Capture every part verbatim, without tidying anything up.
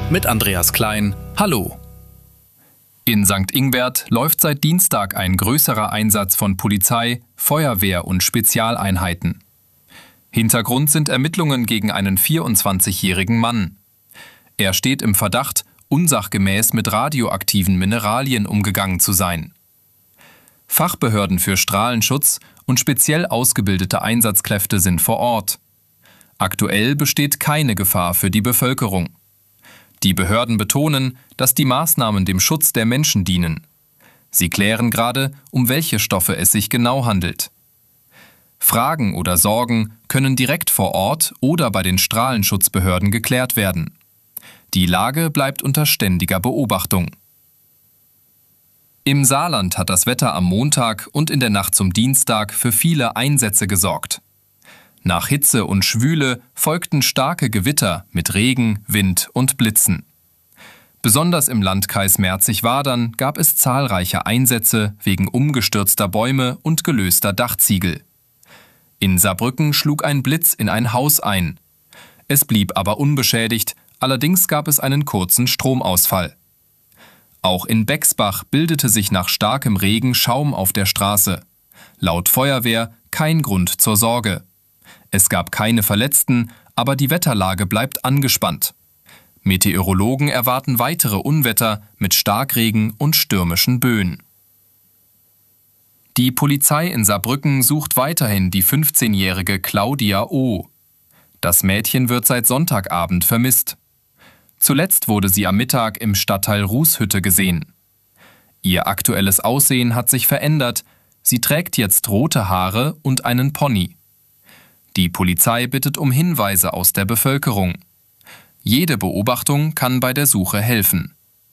mit Andreas Klein. Hallo. In Sankt Ingbert läuft seit Dienstag ein größerer Einsatz von Polizei, Feuerwehr und Spezialeinheiten. Hintergrund sind Ermittlungen gegen einen vierundzwanzigjährigen Mann. Er steht im Verdacht, unsachgemäß mit radioaktiven Mineralien umgegangen zu sein. Fachbehörden für Strahlenschutz und speziell ausgebildete Einsatzkräfte sind vor Ort. Aktuell besteht keine Gefahr für die Bevölkerung. Die Behörden betonen, dass die Maßnahmen dem Schutz der Menschen dienen. Sie klären gerade, um welche Stoffe es sich genau handelt. Fragen oder Sorgen können direkt vor Ort oder bei den Strahlenschutzbehörden geklärt werden. Die Lage bleibt unter ständiger Beobachtung. Im Saarland hat das Wetter am Montag und in der Nacht zum Dienstag für viele Einsätze gesorgt. Nach Hitze und Schwüle folgten starke Gewitter mit Regen, Wind und Blitzen. Besonders im Landkreis Merzig-Wadern gab es zahlreiche Einsätze wegen umgestürzter Bäume und gelöster Dachziegel. In Saarbrücken schlug ein Blitz in ein Haus ein. Es blieb aber unbeschädigt, allerdings gab es einen kurzen Stromausfall. Auch in Bexbach bildete sich nach starkem Regen Schaum auf der Straße. Laut Feuerwehr kein Grund zur Sorge. Es gab keine Verletzten, aber die Wetterlage bleibt angespannt. Meteorologen erwarten weitere Unwetter mit Starkregen und stürmischen Böen. Die Polizei in Saarbrücken sucht weiterhin die fünfzehnjährige Claudia O. Das Mädchen wird seit Sonntagabend vermisst. Zuletzt wurde sie am Mittag im Stadtteil Rußhütte gesehen. Ihr aktuelles Aussehen hat sich verändert. Sie trägt jetzt rote Haare und einen Pony. Die Polizei bittet um Hinweise aus der Bevölkerung. Jede Beobachtung kann bei der Suche helfen.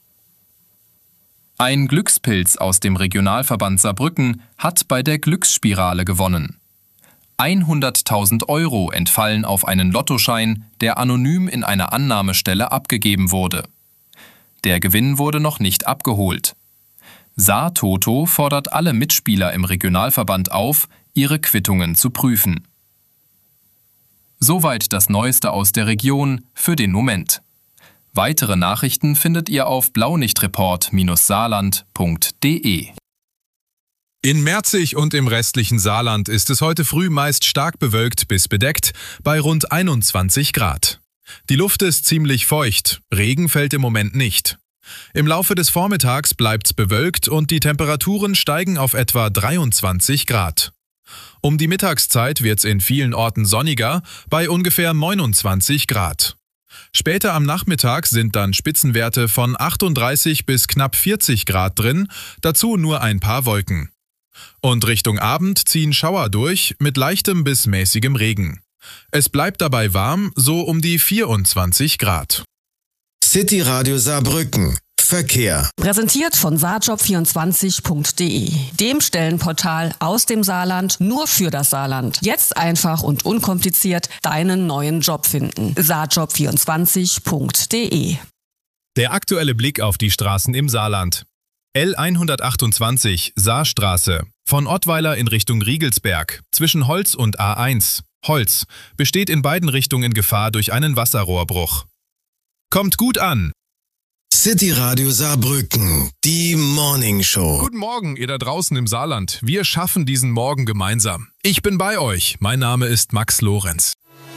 Ein Glückspilz aus dem Regionalverband Saarbrücken hat bei der Glücksspirale gewonnen. hunderttausend Euro entfallen auf einen Lottoschein, der anonym in einer Annahmestelle abgegeben wurde. Der Gewinn wurde noch nicht abgeholt. Saar-Toto fordert alle Mitspieler im Regionalverband auf, ihre Quittungen zu prüfen. Soweit das Neueste aus der Region für den Moment. Weitere Nachrichten findet ihr auf blaunichtreport Bindestrich saarland Punkt de. In Merzig und im restlichen Saarland ist es heute früh meist stark bewölkt bis bedeckt bei rund einundzwanzig Grad. Die Luft ist ziemlich feucht, Regen fällt im Moment nicht. Im Laufe des Vormittags bleibt's bewölkt und die Temperaturen steigen auf etwa dreiundzwanzig Grad. Um die Mittagszeit wird's in vielen Orten sonniger, bei ungefähr neunundzwanzig Grad. Später am Nachmittag sind dann Spitzenwerte von achtunddreißig bis knapp vierzig Grad drin, dazu nur ein paar Wolken. Und Richtung Abend ziehen Schauer durch mit leichtem bis mäßigem Regen. Es bleibt dabei warm, so um die vierundzwanzig Grad. City Radio Saarbrücken. Verkehr. Präsentiert von saarjob vierundzwanzig Punkt de, dem Stellenportal aus dem Saarland nur für das Saarland. Jetzt einfach und unkompliziert deinen neuen Job finden. saarjob vierundzwanzig Punkt de. Der aktuelle Blick auf die Straßen im Saarland. L hundertachtundzwanzig Saarstraße, von Ottweiler in Richtung Riegelsberg, zwischen Holz und A eins. Holz, besteht in beiden Richtungen Gefahr durch einen Wasserrohrbruch. Kommt gut an! City Radio Saarbrücken, die Morning Show. Guten Morgen, ihr da draußen im Saarland. Wir schaffen diesen Morgen gemeinsam. Ich bin bei euch. Mein Name ist Max Lorenz.